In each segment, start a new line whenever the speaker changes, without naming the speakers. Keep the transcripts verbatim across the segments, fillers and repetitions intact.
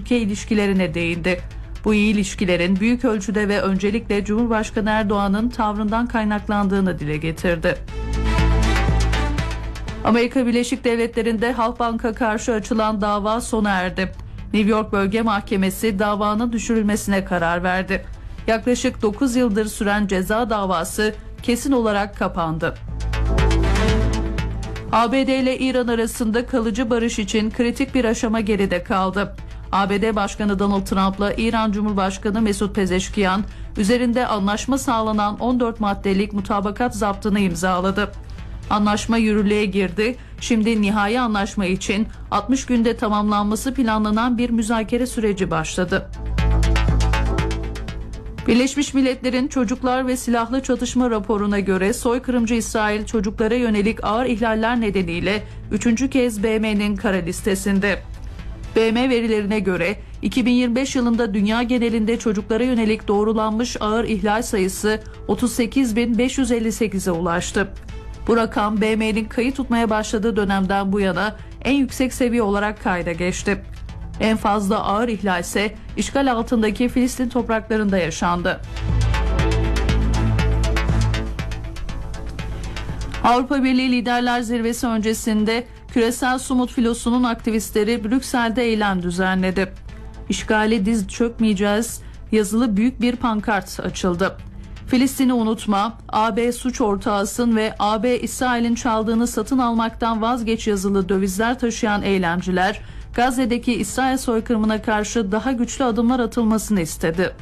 ülke ilişkilerine değindi. Bu iyi ilişkilerin büyük ölçüde ve öncelikle Cumhurbaşkanı Erdoğan'ın tavrından kaynaklandığını dile getirdi. Amerika Birleşik Devletleri'nde Halkbank'a karşı açılan dava sona erdi. New York Bölge Mahkemesi davanın düşürülmesine karar verdi. Yaklaşık dokuz yıldır süren ceza davası kesin olarak kapandı. A B D ile İran arasında kalıcı barış için kritik bir aşama geride kaldı. A B D Başkanı Donald Trump'la İran Cumhurbaşkanı Mesut Pezeşkiyan üzerinde anlaşma sağlanan on dört maddelik mutabakat zaptını imzaladı. Anlaşma yürürlüğe girdi. Şimdi nihai anlaşma için altmış günde tamamlanması planlanan bir müzakere süreci başladı. Birleşmiş Milletler'in çocuklar ve silahlı çatışma raporuna göre soykırımcı İsrail çocuklara yönelik ağır ihlaller nedeniyle üçüncü kez B M'nin kara listesinde. B M verilerine göre iki bin yirmi beş yılında dünya genelinde çocuklara yönelik doğrulanmış ağır ihlal sayısı otuz sekiz bin beş yüz elli sekize ulaştı. Bu rakam B M'nin kayıt tutmaya başladığı dönemden bu yana en yüksek seviye olarak kayda geçti. En fazla ağır ihlal ise işgal altındaki Filistin topraklarında yaşandı. Avrupa Birliği Liderler Zirvesi öncesinde küresel Sumut filosunun aktivistleri Brüksel'de eylem düzenledi. İşgali diz çökmeyeceğiz yazılı büyük bir pankart açıldı. Filistin'i unutma, A B suç ortağısın ve A B İsrail'in çaldığını satın almaktan vazgeç yazılı dövizler taşıyan eylemciler, Gazze'deki İsrail soykırımına karşı daha güçlü adımlar atılmasını istedi.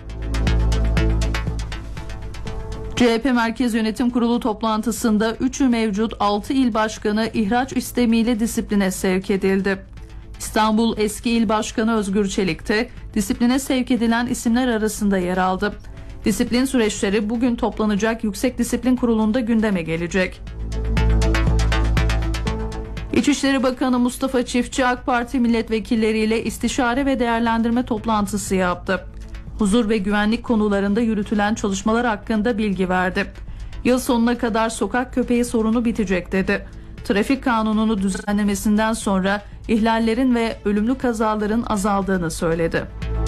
C H P Merkez Yönetim Kurulu toplantısında üçü mevcut altı il başkanı ihraç istemiyle disipline sevk edildi. İstanbul eski il başkanı Özgür Çelik de disipline sevk edilen isimler arasında yer aldı. Disiplin süreçleri bugün toplanacak Yüksek Disiplin Kurulu'nda gündeme gelecek. İçişleri Bakanı Mustafa Çiftçi AK Parti milletvekilleriyle istişare ve değerlendirme toplantısı yaptı. Huzur ve güvenlik konularında yürütülen çalışmalar hakkında bilgi verdi. Yıl sonuna kadar sokak köpeği sorunu bitecek dedi. Trafik kanununu düzenlemesinden sonra ihlallerin ve ölümlü kazaların azaldığını söyledi.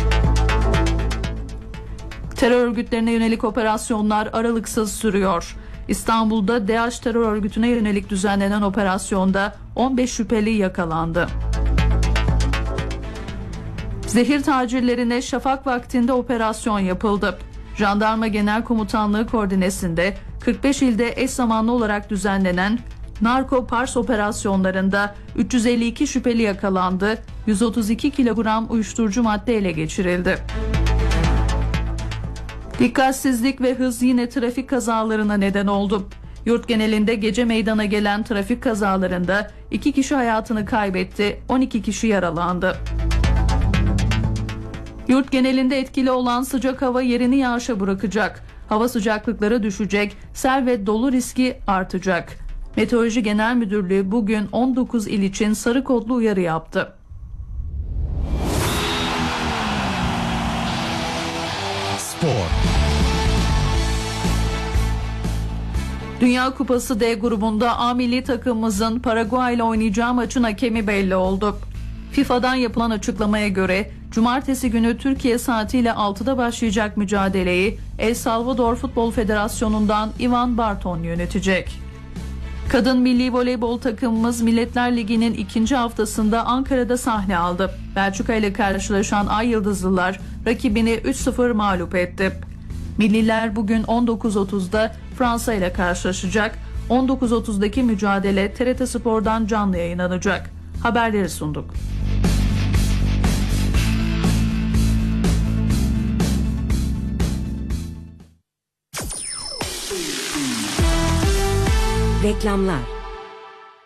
Terör örgütlerine yönelik operasyonlar aralıksız sürüyor. İstanbul'da DAEŞ terör örgütüne yönelik düzenlenen operasyonda on beş şüpheli yakalandı. Zehir tacirlerine şafak vaktinde operasyon yapıldı. Jandarma Genel Komutanlığı koordinesinde kırk beş ilde eş zamanlı olarak düzenlenen Narko Pars operasyonlarında üç yüz elli iki şüpheli yakalandı, yüz otuz iki kilogram uyuşturucu madde ele geçirildi. Dikkatsizlik ve hız yine trafik kazalarına neden oldu. Yurt genelinde gece meydana gelen trafik kazalarında iki kişi hayatını kaybetti, on iki kişi yaralandı. Yurt genelinde etkili olan sıcak hava yerini yağışa bırakacak. Hava sıcaklıkları düşecek, sel ve dolu riski artacak. Meteoroloji Genel Müdürlüğü bugün on dokuz il için sarı kodlu uyarı yaptı.
Spor.
Dünya Kupası D grubunda A milli takımımızın Paraguay ile oynayacağı maçın hakemi belli oldu. FIFA'dan yapılan açıklamaya göre Cumartesi günü Türkiye saatiyle altıda başlayacak mücadeleyi El Salvador Futbol Federasyonu'ndan Ivan Barton yönetecek. Kadın milli voleybol takımımız Milletler Ligi'nin ikinci haftasında Ankara'da sahne aldı. Belçika ile karşılaşan Ay Yıldızlılar rakibini üç sıfır mağlup etti. Milliler bugün on dokuz otuzda Fransa ile karşılaşacak. on dokuz otuzdaki mücadele T R T Spor'dan canlı yayınlanacak. Haberleri sunduk.
Reklamlar.